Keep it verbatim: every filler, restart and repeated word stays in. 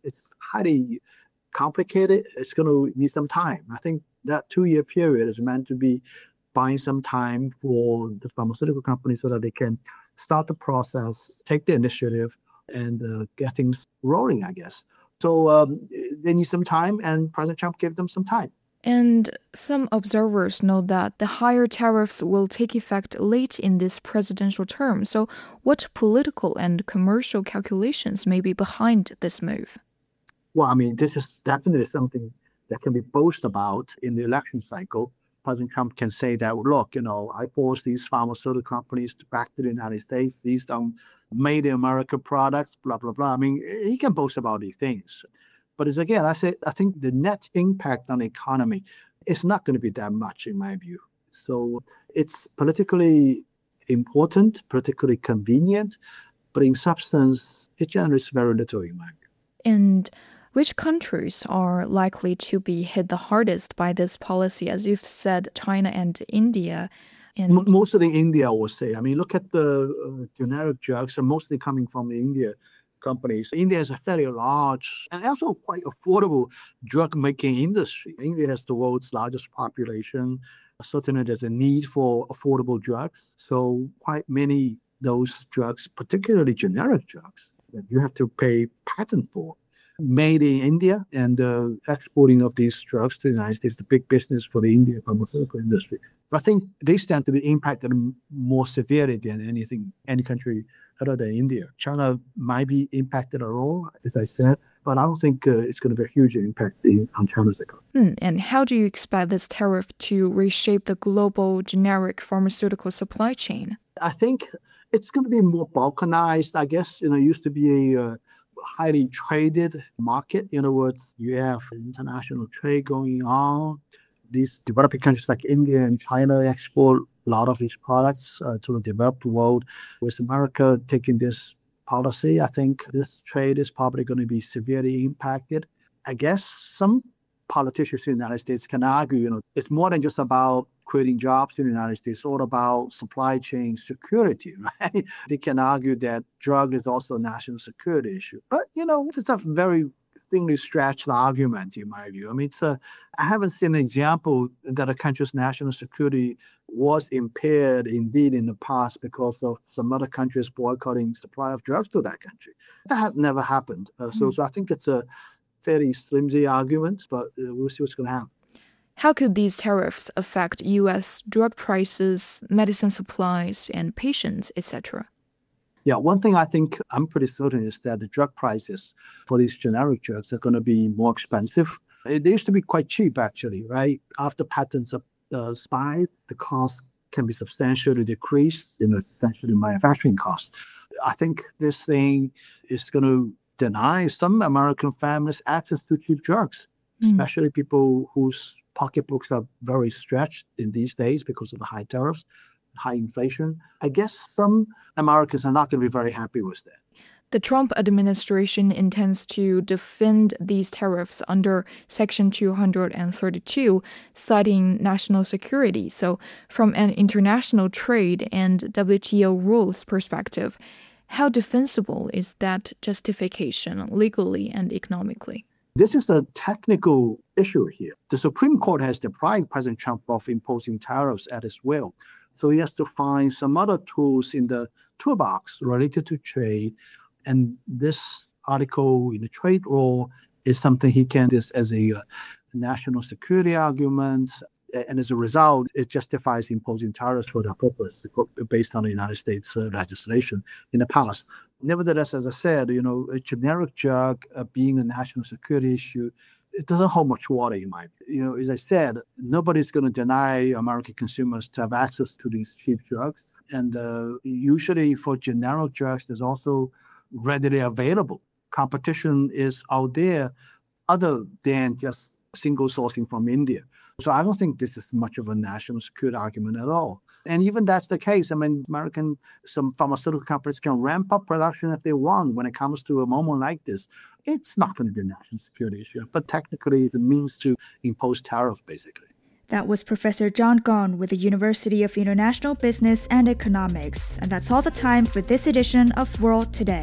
It's highly complicated. It's going to need some time. I think that two-year period is meant to be buying some time for the pharmaceutical companies so that they can start the process, take the initiative, and uh, get things rolling, I guess. So um, they need some time, and President Trump gave them some time. And some observers note that the higher tariffs will take effect late in this presidential term. So what political and commercial calculations may be behind this move? Well, I mean, this is definitely something that can be boasted about in the election cycle. President Trump can say that, look, you know, I forced these pharmaceutical companies to back to the United States. These are made in America products, blah, blah, blah. I mean, he can boast about these things. But it's again, I say, I think the net impact on the economy is not going to be that much, in my view. So it's politically important, politically convenient, but in substance, it generates very little, in my view. And which countries are likely to be hit the hardest by this policy? As you've said, China and India. And M- mostly India, I would say. I mean, look at the uh, generic drugs are mostly coming from the India companies. India is a fairly large and also quite affordable drug-making industry. India has the world's largest population. Certainly, there's a need for affordable drugs. So quite many those drugs, particularly generic drugs, that you have to pay patent for, made in India, and uh, exporting of these drugs to the United States, the big business for the Indian pharmaceutical industry. But I think they stand to be impacted more severely than anything, any country other than India. China might be impacted at all, as I said, but I don't think uh, it's going to be a huge impact in, on China's economy. Hmm, and how do you expect this tariff to reshape the global generic pharmaceutical supply chain? I think it's going to be more balkanized. I guess, you know, it used to be a uh, highly traded market. In other words, you have international trade going on. These developing countries like India and China export a lot of these products uh, to the developed world. With America taking this policy, I think this trade is probably going to be severely impacted. I guess some politicians in the United States can argue, you know, it's more than just about creating jobs in the United States, it's all about supply chain security, right? They can argue that drug is also a national security issue. But, you know, it's a very thinly stretched argument, in my view. I mean, it's a, I haven't seen an example that a country's national security was impaired indeed in the past because of some other countries boycotting supply of drugs to that country. That has never happened. Uh, so, mm. so I think it's a fairly flimsy argument, but uh, we'll see what's going to happen. How could these tariffs affect U S drug prices, medicine supplies, and patients, et cetera? Yeah, one thing I think I'm pretty certain is that the drug prices for these generic drugs are going to be more expensive. They used to be quite cheap, actually, right? After patents are uh, expired, the cost can be substantially decreased in essentially manufacturing costs. I think this thing is going to deny some American families access to cheap drugs, mm. especially people whose pocketbooks are very stretched in these days because of the high tariffs, high inflation. I guess some Americans are not going to be very happy with that. The Trump administration intends to defend these tariffs under Section two thirty-two, citing national security. So from an international trade and W T O rules perspective, how defensible is that justification legally and economically? This is a technical issue here. The Supreme Court has deprived President Trump of imposing tariffs at his will. So he has to find some other tools in the toolbox related to trade. And this article in the trade law is something he can use as a uh, national security argument. And as a result, it justifies imposing tariffs for that purpose based on the United States uh, legislation in the past. Nevertheless, as I said, you know, a generic drug uh, being a national security issue, it doesn't hold much water in my view. You know, as I said, nobody's going to deny American consumers to have access to these cheap drugs. And uh, usually for generic drugs, there's also readily available. Competition is out there other than just single sourcing from India. So I don't think this is much of a national security argument at all. And even that's the case, I mean, American, some pharmaceutical companies can ramp up production if they want when it comes to a moment like this. It's not going to be a national security issue, but technically it's a means to impose tariff, basically. That was Professor John Gong with the University of International Business and Economics. And that's all the time for this edition of World Today.